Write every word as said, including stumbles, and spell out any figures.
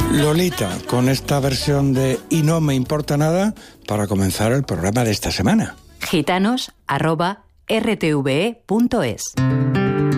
Lolita, con esta versión de Y no me importa nada para comenzar el programa de esta semana. gitanos arroba r t v e punto es